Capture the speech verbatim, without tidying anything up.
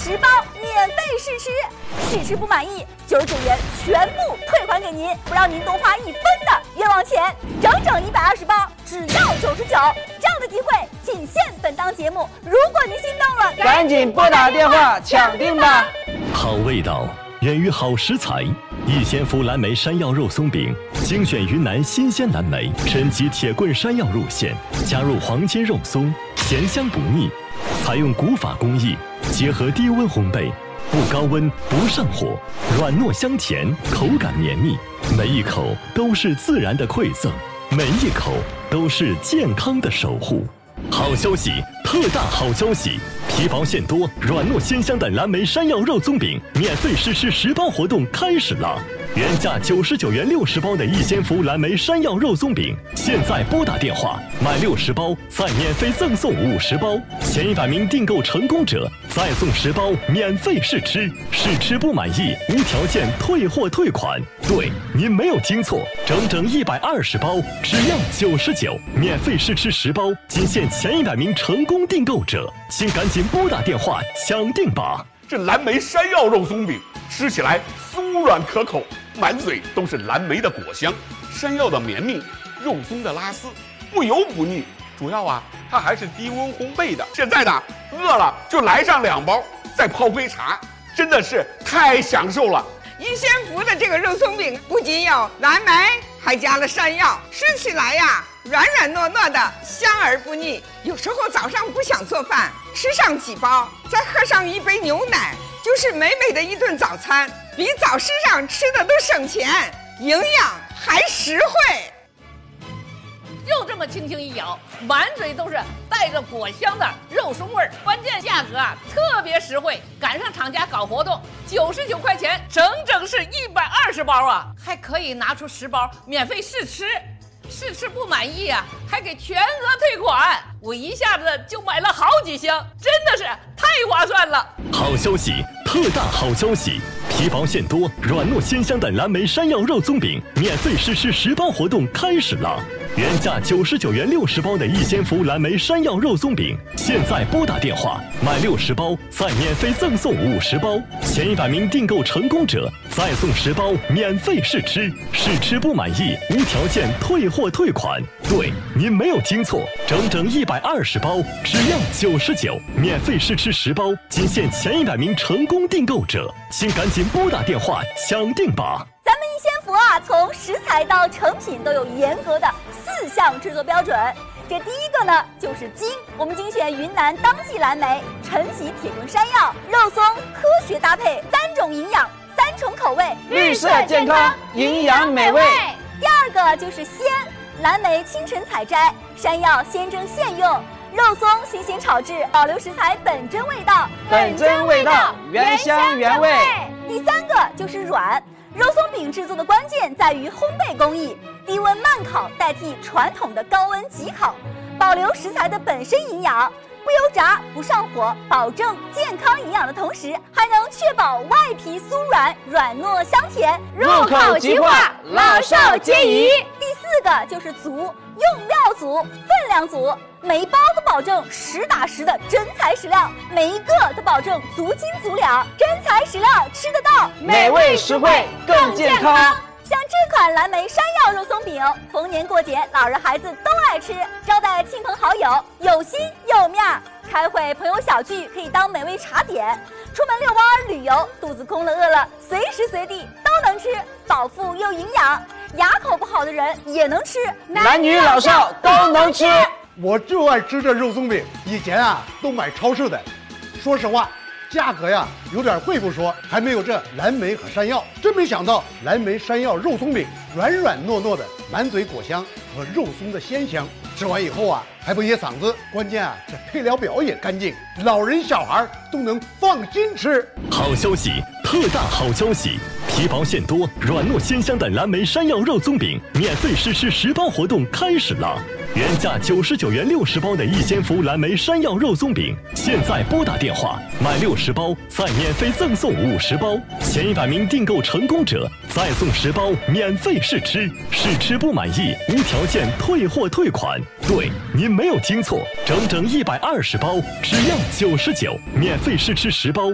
十包免费试吃，试吃不满意九十九元全部退还给您，不让您多花一分的冤枉钱。整整一百二十包，只要九十九，这样的机会仅限本档节目。如果您心动了， 赶紧拨打电话抢订吧。 好味道源于好食材，逸仙福蓝莓山药肉松饼，精选云南新鲜蓝莓，升级铁棍山药入馅，加入黄金肉松，咸香不腻。采用古法工艺，结合低温烘焙，不高温不上火，软糯香甜，口感绵密，每一口都是自然的馈赠，每一口都是健康的守护。好消息，特大好消息！皮薄馅多、软糯鲜香的蓝莓山药肉松饼免费试吃十包活动开始了！原价九十九元六十包的逸仙福蓝莓山药肉松饼，现在拨打电话买六十包，再免费赠送五十包，前一百名订购成功者再送十包免费试吃，试吃不满意无条件退货退款。对，您没有听错，整整一百二十包，只要九十九，免费试吃十包，仅限前一百名成功订购者，请赶紧拨打电话抢订吧！ 这蓝莓山药肉松饼吃起来酥软可口，满嘴都是蓝莓的果香，山药的绵密，肉松的拉丝，不油不腻。主要啊，它还是低温烘焙的。现在呢，饿了就来上两包，再泡杯茶，真的是太享受了。 逸仙福的这个肉松饼不仅有蓝莓，还加了山药，吃起来呀软软糯糯的，香而不腻。有时候早上不想做饭，吃上几包，再喝上一杯牛奶，就是美美的一顿早餐，比早市上吃的都省钱，营养还实惠。 就这么轻轻一咬，满嘴都是带着果香的肉松味儿，关键价格啊特别实惠，赶上厂家搞活动，九十九块钱，整整是一百二十包啊，还可以拿出十包免费试吃，试吃不满意啊，还给全额退款。我一下子就买了好几箱，真的是太划算了。 好消息，特大好消息！皮薄馅多、软糯鲜香的蓝莓山药肉松饼免费试吃十包活动开始了。原价九十九元六十包的逸仙福蓝莓山药肉松饼，现在拨打电话买六十包，再免费赠送五十包，前一百名订购成功者再送十包免费试吃，试吃不满意无条件退货退款。对，您没有听错，整整一百二十包，只要九十九，免费试吃十包，仅限前一百名成功订购者，请赶紧拨打电话抢订吧。 咱们逸仙福啊，从食材到成品都有严格的四项制作标准。这第一个呢，就是精，我们精选云南当季蓝莓、陈皮铁棍山药、肉松，科学搭配，三种营养，三重口味， 绿色健康，营养美味。 第二个就是鲜，蓝莓清晨采摘，山药现蒸现用，肉松新鲜炒制，保留食材本真味道， 本真味道，原香原味。 第三个就是软。肉松饼制作的关键在于烘焙工艺，低温慢烤代替传统的高温急烤，保留食材的本身营养，不油炸不上火，保证健康营养的同时，还能确保外皮酥软、软糯香甜， 入口即化，老少皆宜。 第四个就是足，用料足，分量足，每一包都保证实打实的真材实料，每一个都保证足斤足两，真材实料吃得到， 美味实惠更健康。 像这款蓝莓山药肉松饼，逢年过节老人孩子都爱吃，招待亲朋好友有心有面儿，开会朋友小聚可以当美味茶点，出门遛弯旅游，肚子空了饿了，随时随地都能吃，饱腹又营养，牙口不好的人也能吃， 男女老少都能吃。 我就爱吃这肉松饼，以前啊都买超市的，说实话价格呀有点贵不说，还没有这蓝莓和山药。真没想到蓝莓山药肉松饼软软糯糯的，满嘴果香和肉松的鲜香，吃完以后啊还不噎嗓子。关键啊这配料表也干净，老人小孩都能放心吃。 好消息，特大好消息！皮薄馅多、软糯鲜香的蓝莓山药肉松饼免费试吃十包活动开始了。原价九十九元六十包的逸仙福蓝莓山药肉松饼，现在拨打电话买六十包，再免费赠送五十包，前一百名订购成功者再送十包免费试吃，试吃不满意无条件退货退款。对，您没有听错，整整一百二十包，只要九十九，免费试吃十包，